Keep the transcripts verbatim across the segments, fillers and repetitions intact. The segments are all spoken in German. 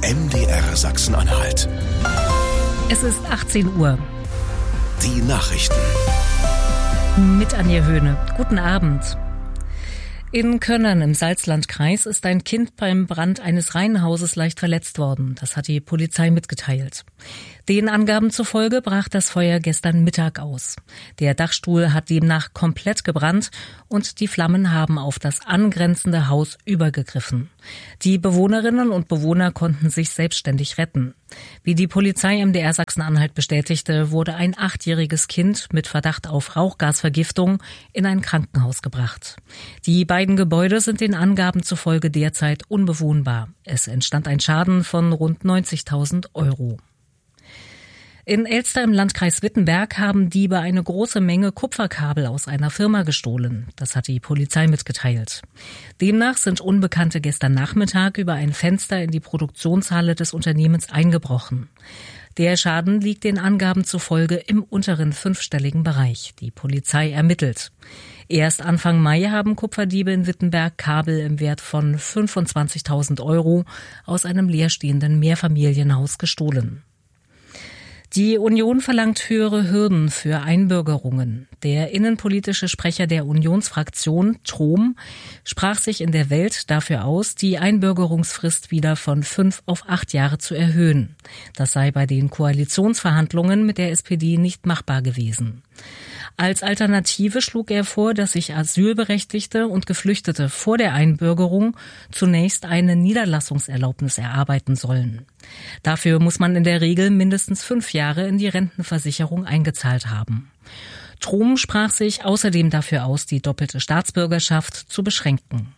M D R Sachsen-Anhalt. Es ist achtzehn Uhr. Die Nachrichten. Mit Anja Höhne. Guten Abend. In Könnern im Salzlandkreis ist ein Kind beim Brand eines Reihenhauses leicht verletzt worden. Das hat die Polizei mitgeteilt. Den Angaben zufolge brach das Feuer gestern Mittag aus. Der Dachstuhl hat demnach komplett gebrannt und die Flammen haben auf das angrenzende Haus übergegriffen. Die Bewohnerinnen und Bewohner konnten sich selbstständig retten. Wie die Polizei M D R Sachsen-Anhalt bestätigte, wurde ein achtjähriges Kind mit Verdacht auf Rauchgasvergiftung in ein Krankenhaus gebracht. Die beiden Gebäude sind den Angaben zufolge derzeit unbewohnbar. Es entstand ein Schaden von rund neunzigtausend Euro. In Elster im Landkreis Wittenberg haben Diebe eine große Menge Kupferkabel aus einer Firma gestohlen. Das hat die Polizei mitgeteilt. Demnach sind Unbekannte gestern Nachmittag über ein Fenster in die Produktionshalle des Unternehmens eingebrochen. Der Schaden liegt den Angaben zufolge im unteren fünfstelligen Bereich. Die Polizei ermittelt. Erst Anfang Mai haben Kupferdiebe in Wittenberg Kabel im Wert von fünfundzwanzigtausend Euro aus einem leerstehenden Mehrfamilienhaus gestohlen. Die Union verlangt höhere Hürden für Einbürgerungen. Der innenpolitische Sprecher der Unionsfraktion, Trom, sprach sich in der Welt dafür aus, die Einbürgerungsfrist wieder von fünf auf acht Jahre zu erhöhen. Das sei bei den Koalitionsverhandlungen mit der S P D nicht machbar gewesen. Als Alternative schlug er vor, dass sich Asylberechtigte und Geflüchtete vor der Einbürgerung zunächst eine Niederlassungserlaubnis erarbeiten sollen. Dafür muss man in der Regel mindestens fünf Jahre in die Rentenversicherung eingezahlt haben. Trom sprach sich außerdem dafür aus, die doppelte Staatsbürgerschaft zu beschränken.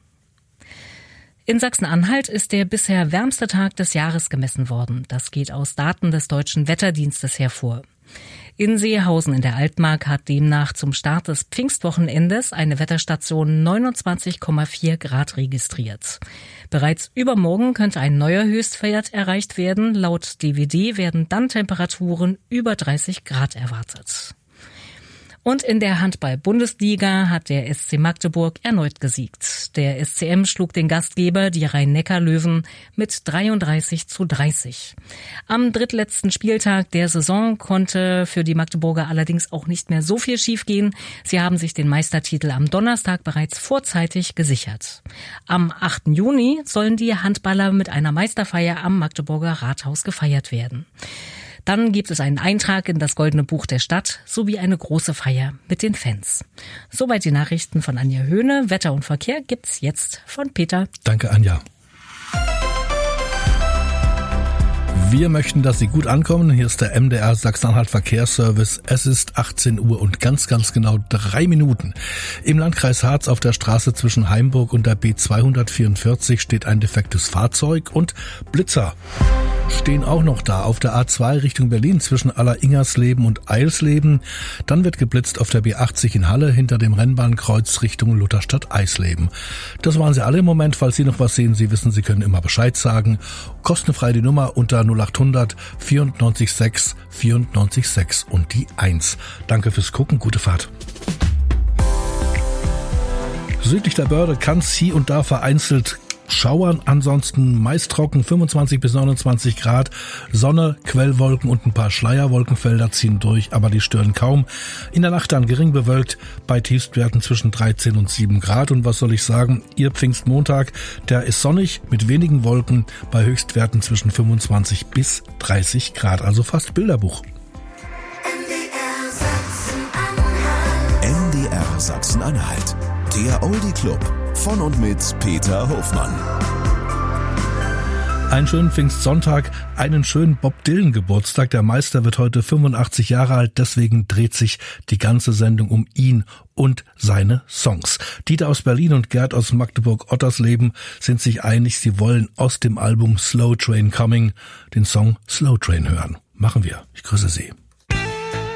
In Sachsen-Anhalt ist der bisher wärmste Tag des Jahres gemessen worden. Das geht aus Daten des Deutschen Wetterdienstes hervor. In Seehausen in der Altmark hat demnach zum Start des Pfingstwochenendes eine Wetterstation neunundzwanzig Komma vier Grad registriert. Bereits übermorgen könnte ein neuer Höchstwert erreicht werden. Laut D W D werden dann Temperaturen über dreißig Grad erwartet. Und in der Handball-Bundesliga hat der S C Magdeburg erneut gesiegt. Der S C M schlug den Gastgeber, die Rhein-Neckar-Löwen, mit dreiunddreißig zu dreißig. Am drittletzten Spieltag der Saison konnte für die Magdeburger allerdings auch nicht mehr so viel schiefgehen. Sie haben sich den Meistertitel am Donnerstag bereits vorzeitig gesichert. Am achten Juni sollen die Handballer mit einer Meisterfeier am Magdeburger Rathaus gefeiert werden. Dann gibt es einen Eintrag in das Goldene Buch der Stadt sowie eine große Feier mit den Fans. Soweit die Nachrichten von Anja Höhne. Wetter und Verkehr gibt's jetzt von Peter. Danke, Anja. Wir möchten, dass Sie gut ankommen. Hier ist der M D R Sachsen-Anhalt Verkehrsservice. Es ist achtzehn Uhr und ganz, ganz genau drei Minuten. Im Landkreis Harz auf der Straße zwischen Heimburg und der B zweihundertvierundvierzig steht ein defektes Fahrzeug und Blitzer stehen auch noch da auf der A zwei Richtung Berlin zwischen Aller-Ingersleben und Eilsleben. Dann wird geblitzt auf der B achtzig in Halle hinter dem Rennbahnkreuz Richtung Lutherstadt-Eisleben. Das waren sie alle im Moment. Falls Sie noch was sehen, Sie wissen, Sie können immer Bescheid sagen. Kostenfrei die Nummer unter null acht hundert vierundneunzig sechs vierundneunzig sechs und die eins. Danke fürs Gucken, gute Fahrt. Südlich der Börde kann es hier und da vereinzelt schauern, ansonsten meist trocken, fünfundzwanzig bis neunundzwanzig Grad, Sonne, Quellwolken und ein paar Schleierwolkenfelder ziehen durch, aber die stören kaum. In der Nacht dann gering bewölkt, bei Tiefstwerten zwischen dreizehn und sieben Grad. Und was soll ich sagen, Ihr Pfingstmontag, der ist sonnig mit wenigen Wolken, bei Höchstwerten zwischen fünfundzwanzig bis dreißig Grad, also fast Bilderbuch. M D R Sachsen-Anhalt, der Oldie Club. Von und mit Peter Hofmann. Einen schönen Pfingstsonntag, einen schönen Bob Dylan Geburtstag. Der Meister wird heute fünfundachtzig Jahre alt, deswegen dreht sich die ganze Sendung um ihn und seine Songs. Dieter aus Berlin und Gerd aus Magdeburg-Ottersleben sind sich einig, sie wollen aus dem Album Slow Train Coming den Song Slow Train hören. Machen wir. Ich grüße Sie.